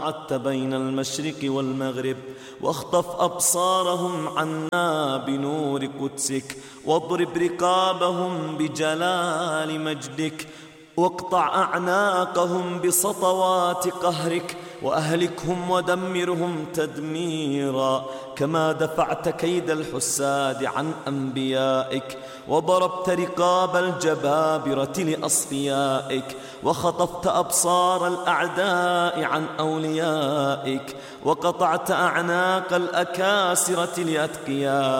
قعدت بين المشرق والمغرب، واخطف أبصارهم عنا بنور قدسك، واضرب رقابهم بجلال مجدك، واقطع أعناقهم بسطوات قهرك، وأهلكهم ودمرهم تدميرا، كما دفعت كيد الحساد عن أنبيائك، وضربت رقاب الجبابرة لأصفيائك، وخطفت أبصار الأعداء عن أوليائك، وقطعت أعناق الأكاسرة لأتقيائك،